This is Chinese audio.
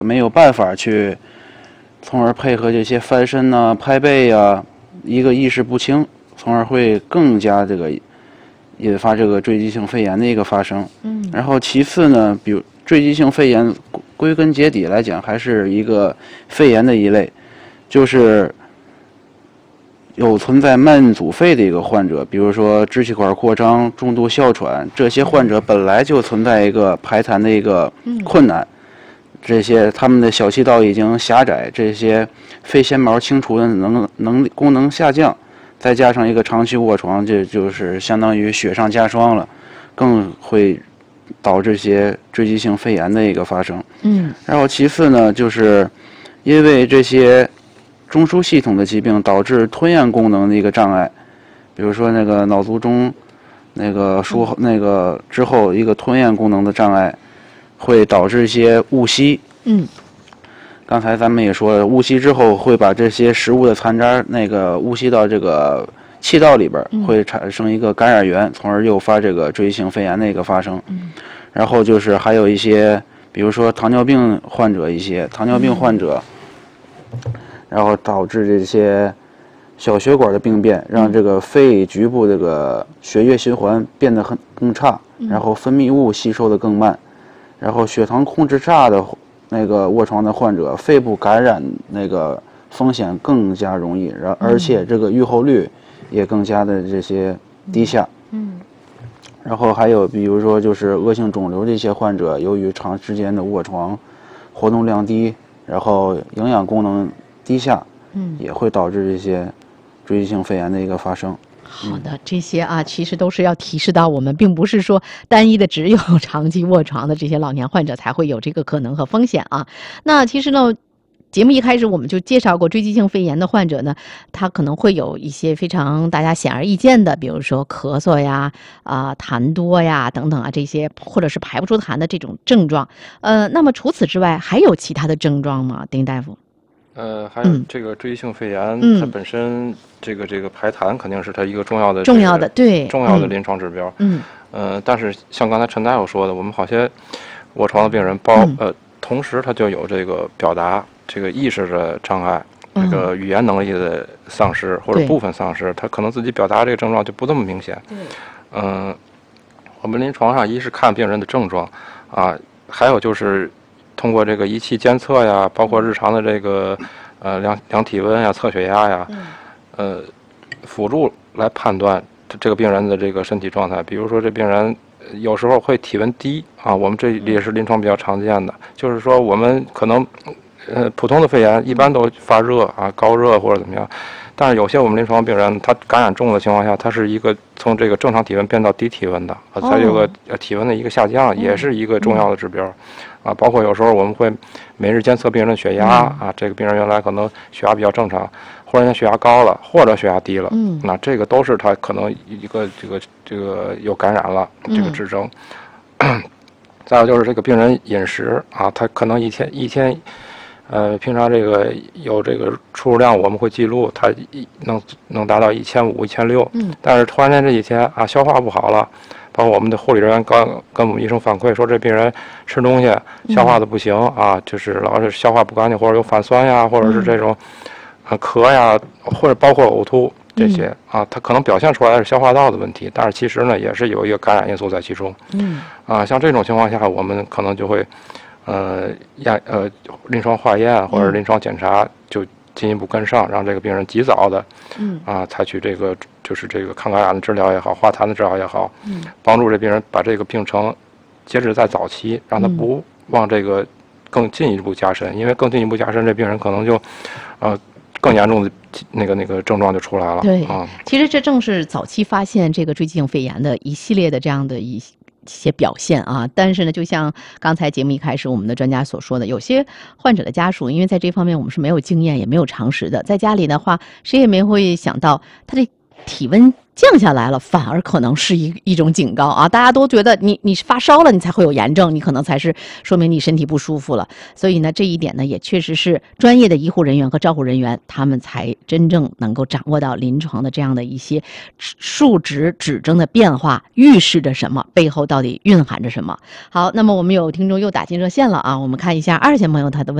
没有办法去，从而配合这些翻身呐、拍背呀，一个意识不清，从而会更加这个引发这个坠积性肺炎的一个发生。然后其次呢，比如坠积性肺炎，归根结底来讲还是一个肺炎的一类，就是有存在慢阻肺的一个患者，比如说支气管扩张、重度哮喘，这些患者本来就存在一个排痰的一个困难，这些他们的小气道已经狭窄，这些肺纤毛清除的功能下降，再加上一个长期卧床，这就是相当于雪上加霜了，更会导致一些坠积性肺炎的一个发生。然后其次呢，就是因为这些中枢系统的疾病导致吞咽功能的一个障碍，比如说那个脑卒中那个之后一个吞咽功能的障碍，会导致一些误吸。刚才咱们也说了，误吸之后会把这些食物的残渣误吸到这个气道里边，会产生一个感染源，从而诱发这个坠积性肺炎的一个发生。然后就是还有一些，比如说糖尿病患者，然后导致这些小血管的病变，让这个肺局部这个血液循环变得更差，然后分泌物吸收的更慢，然后血糖控制差的卧床的患者，肺部感染风险更加容易，而且这个预后率也更加的这些低下。然后还有比如说就是恶性肿瘤这些患者，由于长时间的卧床，活动量低，然后营养功能低下，也会导致这些坠积性肺炎的一个发生。 好的，这些其实都是要提示到我们，并不是说单一的只有长期卧床的这些老年患者才会有这个可能和风险啊。那其实呢，节目一开始我们就介绍过坠积性肺炎的患者呢，他可能会有一些非常大家显而易见的，比如说咳嗽呀、痰多呀等等这些，或者是排不出痰的这种症状。那么除此之外，还有其他的症状吗，丁大夫？ 还有这个坠积性肺炎，它本身这个排痰肯定是它一个重要的临床指标。但是像刚才陈大夫说的，我们好些卧床的病人同时他就有这个表达这个意识的障碍，这个语言能力的丧失或者部分丧失，他可能自己表达这个症状就不那么明显。我们临床上一是看病人的症状还有就是通过这个仪器监测呀，包括日常的这个量体温呀、测血压呀，辅助来判断这个病人的这个身体状态。比如说这病人有时候会体温低我们这也是临床比较常见的，就是说我们可能普通的肺炎一般都发热高热或者怎么样，但是有些我们临床病人他感染重的情况下，他是一个从这个正常体温变到低体温的，他有个体温的一个下降，也是一个重要的指标包括有时候我们会每日监测病人的血压这个病人原来可能血压比较正常，忽然间血压高了或者血压低了，那这个都是他可能一个这个有感染了这个指征。再有就是这个病人饮食他可能一天平常这个有这个出入量我们会记录，他能达到1500、1600，但是突然间这几天消化不好了，包括我们的护理人员刚跟我们医生反馈说，这病人吃东西消化的不行就是老是消化不干净，或者有反酸呀，或者是这种咳呀，或者包括呕吐这些它可能表现出来是消化道的问题，但是其实呢也是有一个感染因素在其中。像这种情况下，我们可能就会临床化验或者临床检查就进一步跟上，让这个病人及早的采取这个就是这个抗感染的治疗也好，化痰的治疗也好，帮助这病人把这个病程截止在早期，让他不往这个更进一步加深，因为更进一步加深，这病人可能就更严重的那个症状就出来了。 对其实这正是早期发现这个坠积性肺炎的一系列的这样的一些表现但是呢，就像刚才节目一开始我们的专家所说的，有些患者的家属因为在这方面我们是没有经验也没有常识的，在家里的话谁也没会想到他的体温降下来了，反而可能是一种警告啊！大家都觉得你是发烧了，你才会有炎症，你可能才是说明你身体不舒服了。所以呢，这一点呢，也确实是专业的医护人员和照护人员，他们才真正能够掌握到临床的这样的一些数值指征的变化，预示着什么，背后到底蕴含着什么。好，那么我们有听众又打进热线了啊，我们看一下2线朋友他的问题。